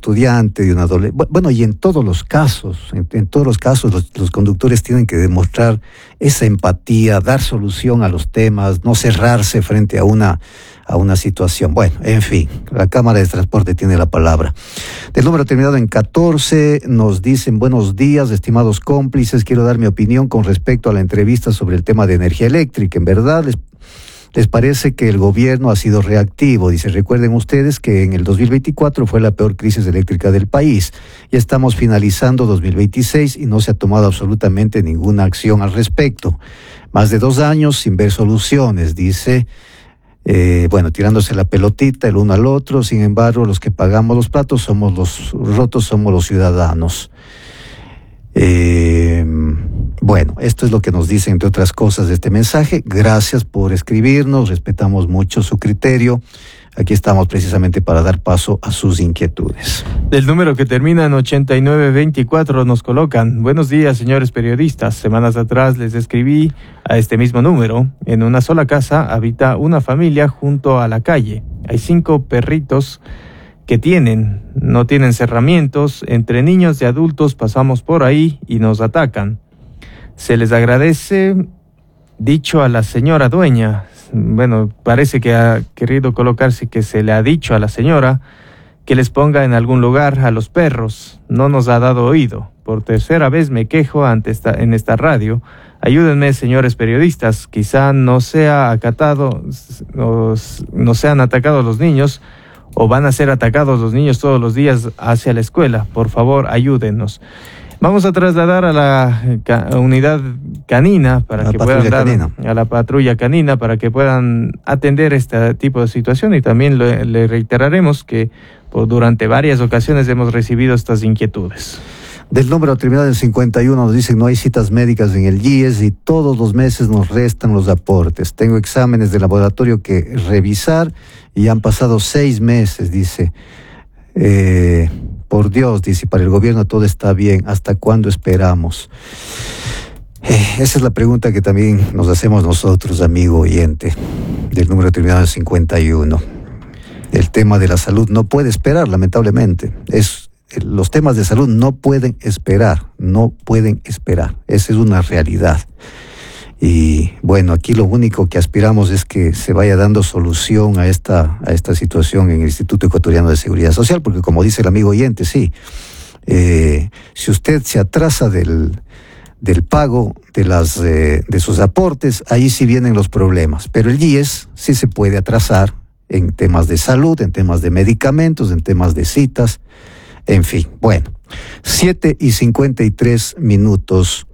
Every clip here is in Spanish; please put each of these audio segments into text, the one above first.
estudiante, de un adolescente. Bueno, y en todos los casos, los conductores tienen que demostrar esa empatía, dar solución a los temas, no cerrarse frente a una situación. Bueno, en fin, la Cámara de Transporte tiene la palabra. Del número terminado en 14, nos dicen: buenos días, estimados cómplices, quiero dar mi opinión con respecto a la entrevista sobre el tema de energía eléctrica. En verdad, les parece que el gobierno ha sido reactivo. Dice, recuerden ustedes que en el 2024 fue la peor crisis eléctrica del país. Ya estamos finalizando 2026 y no se ha tomado absolutamente ninguna acción al respecto. Más de 2 años sin ver soluciones, dice. Tirándose la pelotita el uno al otro. Sin embargo, los que pagamos los platos somos los rotos, somos los ciudadanos. Esto es lo que nos dice, entre otras cosas, de este mensaje. Gracias por escribirnos, respetamos mucho su criterio. Aquí estamos precisamente para dar paso a sus inquietudes. Del número que termina en 8924 nos colocan: buenos días, señores periodistas. Semanas atrás les escribí a este mismo número. En una sola casa habita una familia junto a la calle. Hay 5 perritos que no tienen cerramientos. Entre niños y adultos pasamos por ahí y nos atacan. Se les agradece, dicho a la señora dueña. Bueno, parece que ha querido colocarse que se le ha dicho a la señora que les ponga en algún lugar a los perros. No nos ha dado oído. Por tercera vez me quejo en esta radio. Ayúdenme, señores periodistas. Quizá no sean atacados los niños, o van a ser atacados los niños todos los días hacia la escuela. Por favor, ayúdennos. Vamos a trasladar a la unidad canina para que puedan a la patrulla canina para que puedan atender este tipo de situación, y también le reiteraremos que durante varias ocasiones hemos recibido estas inquietudes. Del número terminado en 51 nos dicen: no hay citas médicas en el GIES y todos los meses nos restan los aportes. Tengo exámenes de laboratorio que revisar y han pasado 6 meses, dice. Por Dios, dice, para el gobierno todo está bien. ¿Hasta cuándo esperamos? Esa es la pregunta que también nos hacemos nosotros, amigo oyente, del número terminado en 51. El tema de la salud no puede esperar, lamentablemente. Los temas de salud no pueden esperar. Esa es una realidad. Y bueno, aquí lo único que aspiramos es que se vaya dando solución a esta situación en el Instituto Ecuatoriano de Seguridad Social, porque como dice el amigo oyente, sí, si usted se atrasa del pago de sus aportes, ahí sí vienen los problemas. Pero el GIES sí se puede atrasar en temas de salud, en temas de medicamentos, en temas de citas, en fin. Bueno, 7:53.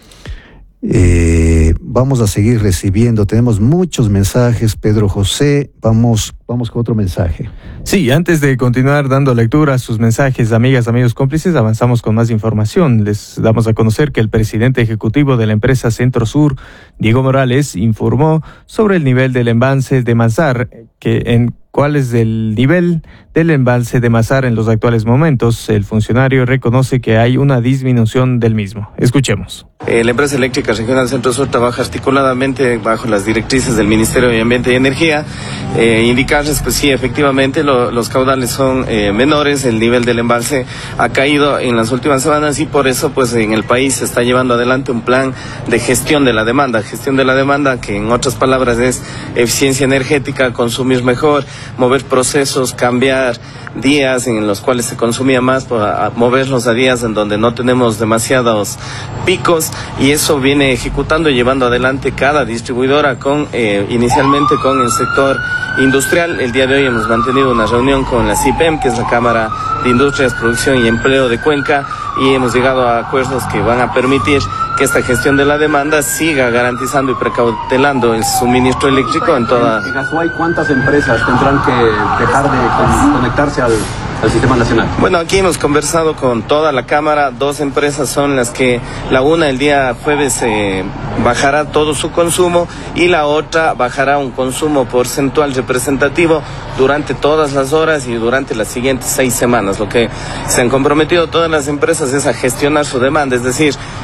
Vamos a seguir recibiendo, tenemos muchos mensajes. Pedro José, vamos con otro mensaje. Sí, antes de continuar dando lectura a sus mensajes, amigas, amigos cómplices, avanzamos con más información. Les damos a conocer que el presidente ejecutivo de la empresa Centro Sur, Diego Morales, informó sobre el nivel del embalse de Mazar, ¿cuál es el nivel del embalse de Mazar en los actuales momentos? El funcionario reconoce que hay una disminución del mismo. Escuchemos. La empresa eléctrica regional Centro Sur trabaja articuladamente bajo las directrices del Ministerio de Ambiente y Energía. Indicarles, pues sí, efectivamente los caudales son menores, el nivel del embalse ha caído en las últimas semanas y por eso pues en el país se está llevando adelante un plan de gestión de la demanda que en otras palabras es eficiencia energética, consumir mejor, mover procesos, cambiar días en los cuales se consumía más, moverlos a días en donde no tenemos demasiados picos, y eso viene ejecutando y llevando adelante cada distribuidora inicialmente con el sector industrial. El día de hoy hemos mantenido una reunión con la CIPEM, que es la Cámara de Industrias, Producción y Empleo de Cuenca, y hemos llegado a acuerdos que van a permitir que esta gestión de la demanda siga garantizando y precautelando el suministro eléctrico en toda... En Azuay, ¿cuántas empresas tendrán que dejar de conectarse al sistema nacional? Bueno, aquí hemos conversado con toda la Cámara. 2 empresas son las que, la una el día jueves bajará todo su consumo y la otra bajará un consumo porcentual representativo durante todas las horas y durante las siguientes 6 semanas. Lo que se han comprometido todas las empresas es a gestionar su demanda, es decir,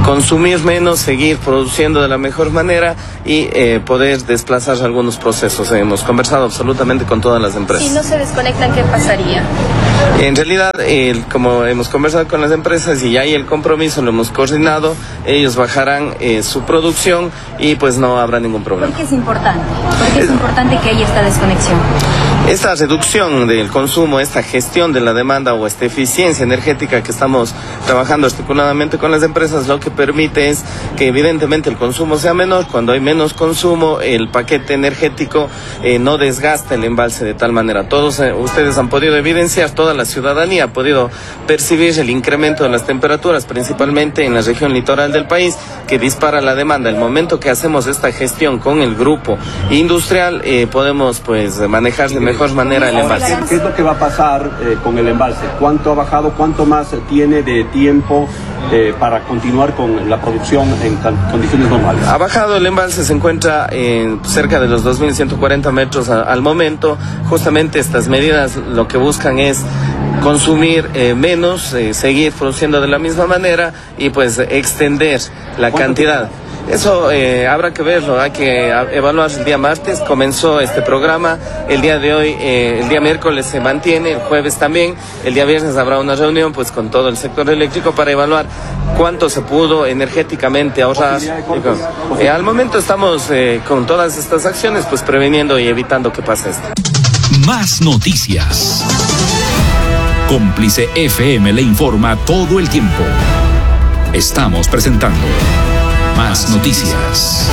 consumir menos, seguir produciendo de la mejor manera y poder desplazar algunos procesos. Hemos conversado absolutamente con todas las empresas. Si no se desconectan, ¿qué pasaría? En realidad, como hemos conversado con las empresas y ya hay el compromiso, lo hemos coordinado, ellos bajarán su producción y pues no habrá ningún problema. ¿Por qué es importante? ¿Por qué es importante que haya esta desconexión? Esta reducción del consumo, esta gestión de la demanda o esta eficiencia energética que estamos trabajando articuladamente con las empresas, lo que permite es que evidentemente el consumo sea menor. Cuando hay menos consumo, el paquete energético no desgasta el embalse de tal manera. Todos ustedes han podido evidenciar, toda la ciudadanía ha podido percibir el incremento de las temperaturas, principalmente en la región litoral del país, que dispara la demanda. El momento que hacemos esta gestión con el grupo industrial, podemos pues manejar de mejor manera el embalse. ¿Qué es lo que va a pasar con el embalse? ¿Cuánto ha bajado? ¿Cuánto más tiene de tiempo para continuar con la producción en condiciones normales? Ha bajado el embalse, se encuentra en cerca de los 2.140 metros al momento. Justamente estas medidas lo que buscan es consumir menos, seguir produciendo de la misma manera y pues extender la cantidad. Eso habrá que verlo, hay que evaluar. El día martes comenzó este programa, el día de hoy, el día miércoles se mantiene, el jueves también, el día viernes habrá una reunión pues con todo el sector eléctrico para evaluar cuánto se pudo energéticamente ahorrar. Al momento estamos con todas estas acciones pues preveniendo y evitando que pase esto. Más noticias. Cómplice FM le informa todo el tiempo. Estamos presentando Más Noticias.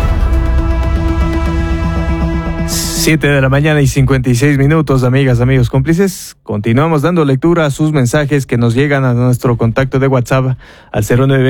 7:56 a.m, amigas, amigos cómplices. Continuamos dando lectura a sus mensajes que nos llegan a nuestro contacto de WhatsApp al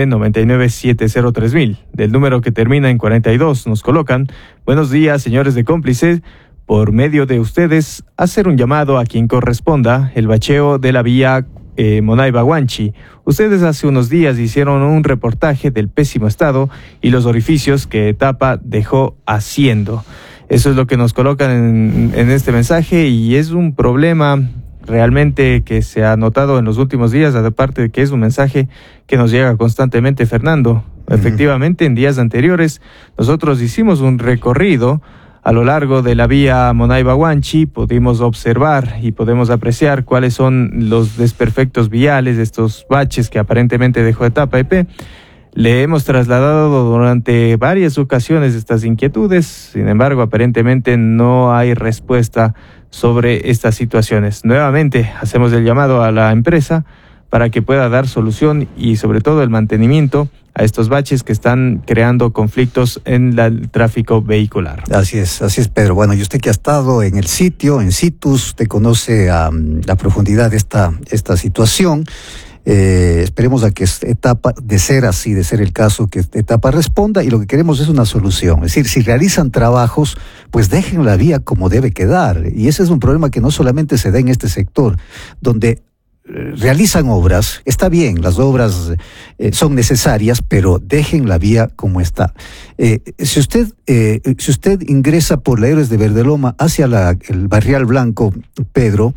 0999703000. Del número que termina en 42 nos colocan: buenos días, señores de cómplices. Por medio de ustedes, hacer un llamado a quien corresponda el bacheo de la vía Monaiba-Huanchi. Ustedes hace unos días hicieron un reportaje del pésimo estado y los orificios que Etapa dejó haciendo. Eso es lo que nos colocan en este mensaje y es un problema realmente que se ha notado en los últimos días, aparte de que es un mensaje que nos llega constantemente, Fernando. Efectivamente, en días anteriores nosotros hicimos un recorrido a lo largo de la vía Monaiba-Huanchi, pudimos observar y podemos apreciar cuáles son los desperfectos viales, estos baches que aparentemente dejó Etapa EP. Le hemos trasladado durante varias ocasiones estas inquietudes, sin embargo, aparentemente no hay respuesta sobre estas situaciones. Nuevamente, hacemos el llamado a la empresa para que pueda dar solución y sobre todo el mantenimiento a estos baches que están creando conflictos en el tráfico vehicular. Así es, Pedro. Bueno, y usted que ha estado en el sitio, en situs, usted conoce a la profundidad de esta situación. Esperemos a que Etapa, de ser así, de ser el caso, que Etapa responda, y lo que queremos es una solución. Es decir, si realizan trabajos, pues dejen la vía como debe quedar. Y ese es un problema que no solamente se da en este sector, donde realizan obras, está bien, las obras son necesarias, pero dejen la vía como está. Si usted ingresa por la Héroes de Verdeloma hacia el Barrial Blanco, Pedro,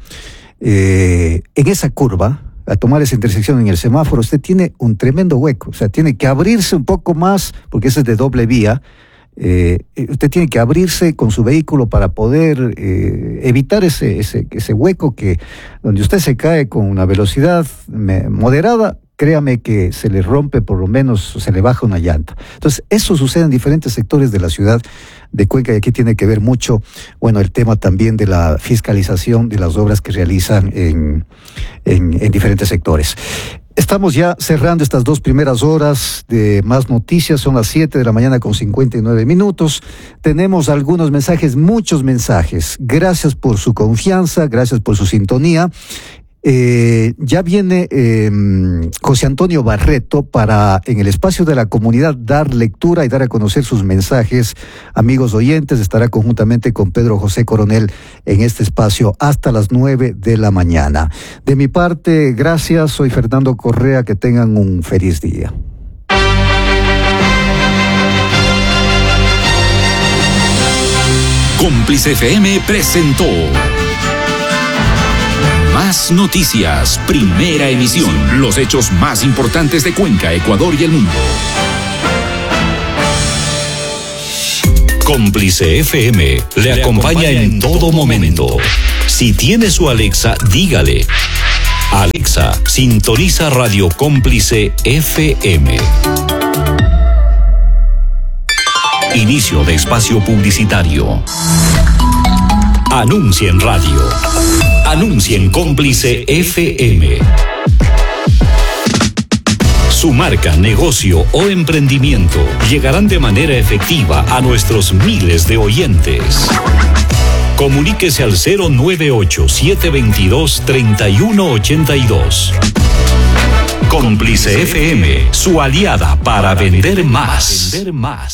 en esa curva, a tomar esa intersección en el semáforo, usted tiene un tremendo hueco, o sea, tiene que abrirse un poco más, porque ese es de doble vía. Usted tiene que abrirse con su vehículo para poder evitar ese hueco donde usted se cae con una velocidad moderada. Créame que se le rompe, por lo menos se le baja una llanta. Entonces, eso sucede en diferentes sectores de la ciudad de Cuenca, y aquí tiene que ver mucho, el tema también de la fiscalización de las obras que realizan en diferentes sectores. Estamos ya cerrando estas 2 primeras horas de Más Noticias, son las 7:59 a.m. Tenemos algunos mensajes, muchos mensajes. Gracias por su confianza, gracias por su sintonía. Ya viene José Antonio Barreto para, en el espacio de la comunidad, dar lectura y dar a conocer sus mensajes. Amigos oyentes, estará conjuntamente con Pedro José Coronel en este espacio hasta las 9 de la mañana. De mi parte, gracias, soy Fernando Correa, que tengan un feliz día. Cómplice FM presentó Más Noticias, primera emisión. Los hechos más importantes de Cuenca, Ecuador y el mundo. Cómplice FM le acompaña en todo momento. Si tiene su Alexa, dígale: Alexa, sintoniza Radio Cómplice FM. Inicio de espacio publicitario. Anuncia en radio. Anuncia en Cómplice FM. Su marca, negocio o emprendimiento llegarán de manera efectiva a nuestros miles de oyentes. Comuníquese al 098-722-3182. Cómplice FM, su aliada para vender más.